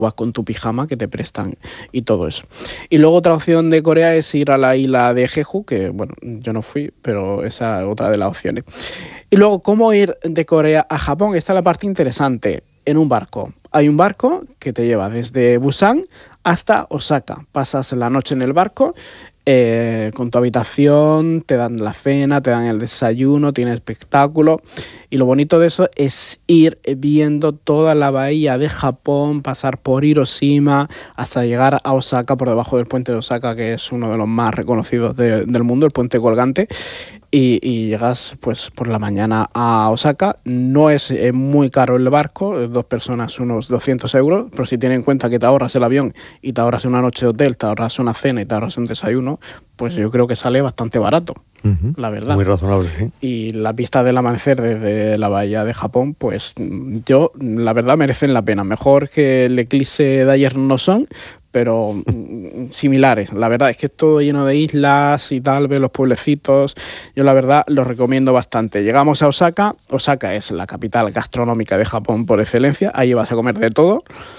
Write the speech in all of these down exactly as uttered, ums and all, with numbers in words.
vas con tu pijama que te prestan y todo eso. Y luego otra opción de Corea es ir a la isla de Jeju, que bueno, yo no fui, pero esa es otra de las opciones. Y luego, ¿cómo ir de Corea a Japón? Esta es la parte interesante, en un barco. Hay un barco que te lleva desde Busan hasta Osaka. Pasas la noche en el barco, eh, con tu habitación, te dan la cena, te dan el desayuno, tiene espectáculo. Y lo bonito de eso es ir viendo toda la bahía de Japón, pasar por Hiroshima hasta llegar a Osaka, por debajo del puente de Osaka, que es uno de los más reconocidos de, del mundo, el puente colgante. Y, y llegas pues por la mañana a Osaka. No es eh, muy caro el barco, dos personas unos doscientos euros, pero si tienes en cuenta que te ahorras el avión y te ahorras una noche de hotel, te ahorras una cena y te ahorras un desayuno, pues yo creo que sale bastante barato, uh-huh. la verdad. Muy razonable, sí. Y las vistas del amanecer desde la bahía de Japón, pues yo, la verdad, merecen la pena. Mejor que el eclipse de ayer no son, pero mm, similares. La verdad es que es todo lleno de islas y tal, ves los pueblecitos. Yo la verdad los recomiendo bastante. Llegamos a Osaka. Osaka es la capital gastronómica de Japón por excelencia. Ahí vas a comer de todo.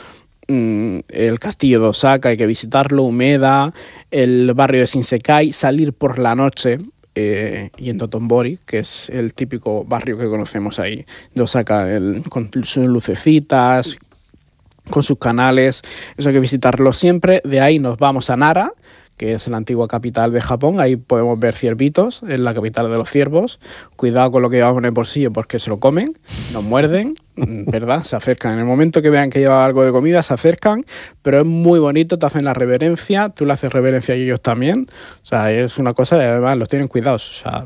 Mm, el castillo de Osaka hay que visitarlo, Umeda, el barrio de Shinsekai, salir por la noche eh, yendo a Tonbori, que es el típico barrio que conocemos ahí de Osaka, el, con sus lucecitas, con sus canales, eso hay que visitarlo siempre. De ahí nos vamos a Nara, que es la antigua capital de Japón. Ahí podemos ver ciervitos, es la capital de los ciervos. Cuidado con lo que llevamos en el bolsillo porque se lo comen, nos muerden, ¿verdad? Se acercan. En el momento que vean que lleva algo de comida, se acercan, pero es muy bonito, te hacen la reverencia, tú le haces reverencia a ellos también. O sea, es una cosa, y además los tienen cuidados. O sea,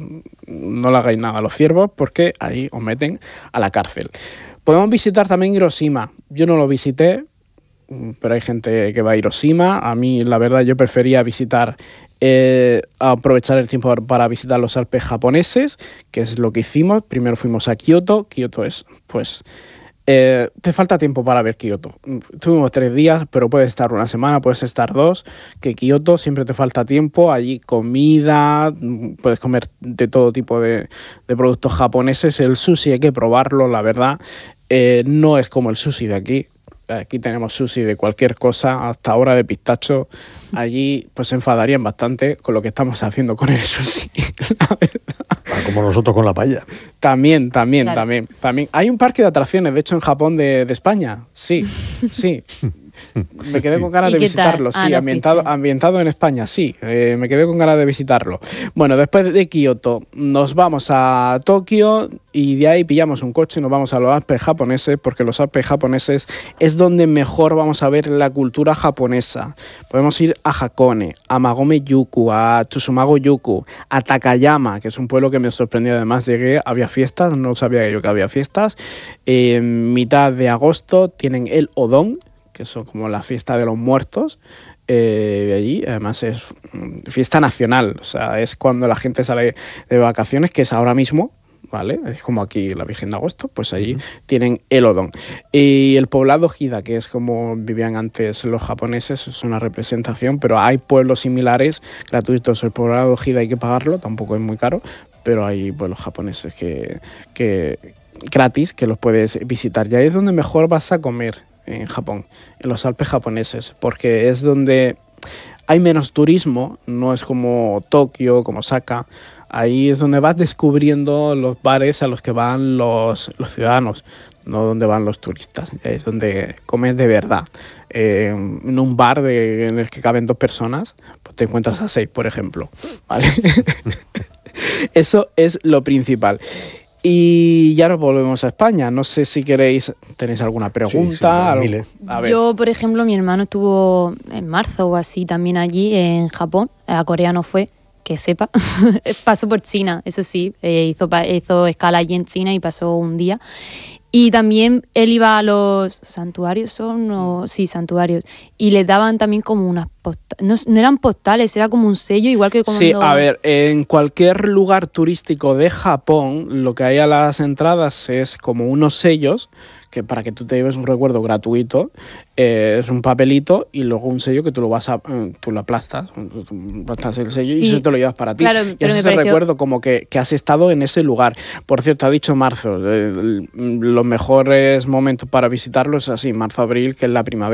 no le hagáis nada a los ciervos porque ahí os meten a la cárcel. Podemos visitar también Hiroshima. Yo no lo visité, pero hay gente que va a Hiroshima. A mí, la verdad, yo prefería visitar, eh, aprovechar el tiempo para visitar los Alpes japoneses, que es lo que hicimos. Primero fuimos a Kioto. Kioto es, pues, eh, te falta tiempo para ver Kioto. Tuvimos tres días, pero puedes estar una semana, puedes estar dos. Que Kioto siempre te falta tiempo. Allí comida, puedes comer de todo tipo de, de productos japoneses. El sushi hay que probarlo, la verdad. Eh, no es como el sushi de aquí. Aquí tenemos sushi de cualquier cosa, hasta ahora de pistacho. Allí pues se enfadarían bastante con lo que estamos haciendo con el sushi, la verdad. Ah, como nosotros con la paella. También, también, Claro. también, también. Hay un parque de atracciones, de hecho, en Japón de, de España. Sí, sí. Me quedé con ganas ¿Y de qué visitarlo, tal? Ah, sí, no ambientado, fuiste. ambientado en España, sí, eh, me quedé con ganas de visitarlo. Bueno, después de Kioto nos vamos a Tokio y de ahí pillamos un coche y nos vamos a los Alpes japoneses, porque los Alpes japoneses es donde mejor vamos a ver la cultura japonesa. Podemos ir a Hakone, a Magome-yuku, a Tsusumago-yuku, a Takayama, que es un pueblo que me sorprendió. Además llegué, había fiestas, no sabía yo que había fiestas. En eh, mitad de agosto tienen el Odon, que son como la fiesta de los muertos eh, de allí. Además es fiesta nacional, o sea, es cuando la gente sale de vacaciones, que es ahora mismo, ¿vale? Es como aquí la Virgen de Agosto, pues allí uh-huh. tienen el Odon. Y el poblado Hida, que es como vivían antes los japoneses, es una representación, pero hay pueblos similares gratuitos. El poblado Hida hay que pagarlo, tampoco es muy caro, pero hay pueblos japoneses que, que gratis, que los puedes visitar. Y ahí es donde mejor vas a comer en Japón, en los Alpes japoneses, porque es donde hay menos turismo, no es como Tokio, como Osaka. Ahí es donde vas descubriendo los bares a los que van los, los ciudadanos, no donde van los turistas. Ahí es donde comes de verdad. Eh, en un bar de, en el que caben dos personas, pues te encuentras a seis, por ejemplo, ¿vale? Eso es lo principal. Y ya nos volvemos a España. No sé si queréis, tenéis alguna pregunta. Sí, sí, a ver. Yo, por ejemplo, mi hermano estuvo en marzo o así también allí en Japón. A Corea no fue, que sepa. Pasó por China, eso sí. Eh, hizo, hizo escala allí en China y pasó un día. Y también él iba a los santuarios, son o, sí, santuarios, y les daban también como unas postales, no, no eran postales, era como un sello, igual que como... Sí, a ver, en cualquier lugar turístico de Japón, lo que hay a las entradas es como unos sellos que para que tú te lleves un recuerdo gratuito, eh, es un papelito y luego un sello que tú lo vas a, tú lo aplastas, tú aplastas el sello, sí, y eso te lo llevas para ti. Claro, y ese es el recuerdo como que, que has estado en ese lugar. Por cierto, ha dicho marzo, eh, los mejores momentos para visitarlo es así, marzo-abril, que es la primavera.